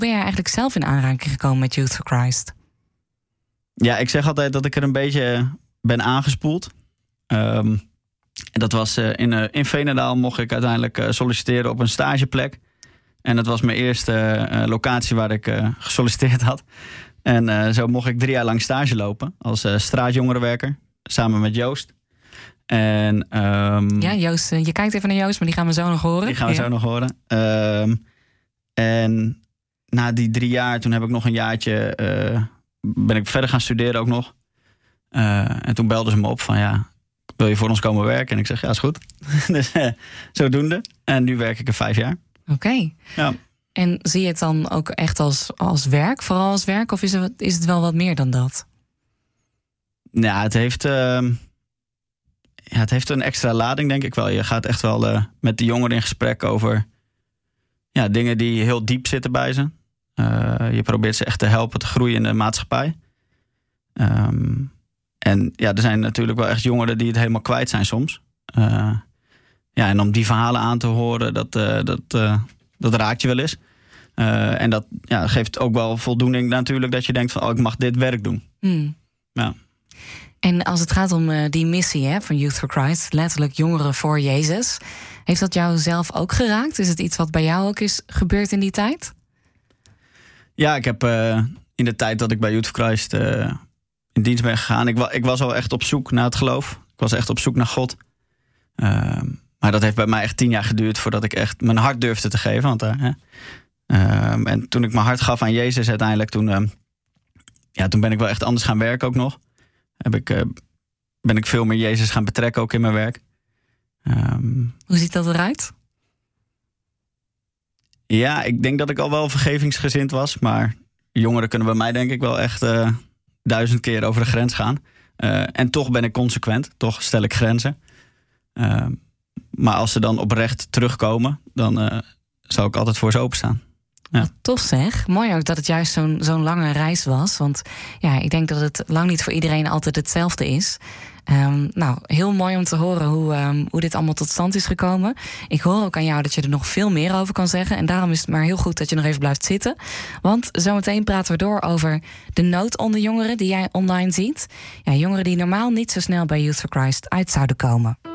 ben jij eigenlijk zelf in aanraking gekomen met Youth for Christ? Ja, ik zeg altijd dat ik er een beetje ben aangespoeld. En dat was in Veenendaal mocht ik uiteindelijk solliciteren op een stageplek. En dat was mijn eerste locatie waar ik gesolliciteerd had. En zo mocht ik 3 jaar lang stage lopen als straatjongerenwerker. Samen met Joost. En, ja, Joost, je kijkt even naar Joost, maar die gaan we zo nog horen. Die gaan we zo nog horen. En na die 3 jaar, toen heb ik nog een jaartje... ben ik verder gaan studeren ook nog. En toen belden ze me op van ja, wil je voor ons komen werken? En ik zeg ja, is goed. Dus zodoende. En nu werk ik er 5 jaar. Oké. Ja. En zie je het dan ook echt als werk, vooral als werk? Of is het wel wat meer dan dat? Ja, het heeft een extra lading, denk ik wel. Je gaat echt wel met de jongeren in gesprek over dingen die heel diep zitten bij ze. Je probeert ze echt te helpen te groeien in de maatschappij. En ja, er zijn natuurlijk wel echt jongeren die het helemaal kwijt zijn soms. En om die verhalen aan te horen, dat raakt je wel eens. En dat geeft ook wel voldoening natuurlijk dat je denkt van ik mag dit werk doen. Ja. En als het gaat om die missie van Youth for Christ, letterlijk jongeren voor Jezus, heeft dat jou zelf ook geraakt? Is het iets wat bij jou ook is gebeurd in die tijd? Ja, ik heb in de tijd dat ik bij Youth for Christ in dienst ben gegaan, ik was al echt op zoek naar het geloof. Ik was echt op zoek naar God. Maar dat heeft bij mij echt 10 jaar geduurd voordat ik echt mijn hart durfde te geven. Want, en toen ik mijn hart gaf aan Jezus uiteindelijk, toen ben ik wel echt anders gaan werken ook nog. Ben ik veel meer Jezus gaan betrekken ook in mijn werk. Hoe ziet dat eruit? Ja, ik denk dat ik al wel vergevingsgezind was. Maar jongeren kunnen bij mij denk ik wel echt 1000 keer over de grens gaan. En toch ben ik consequent. Toch stel ik grenzen. Maar als ze dan oprecht terugkomen, dan zou ik altijd voor ze openstaan. Ja. Wat tof zeg. Mooi ook dat het juist zo'n lange reis was. Want ja, ik denk dat het lang niet voor iedereen altijd hetzelfde is. Heel mooi om te horen hoe dit allemaal tot stand is gekomen. Ik hoor ook aan jou dat je er nog veel meer over kan zeggen. En daarom is het maar heel goed dat je nog even blijft zitten. Want zometeen praten we door over de nood onder jongeren die jij online ziet. Ja, jongeren die normaal niet zo snel bij Youth for Christ uit zouden komen.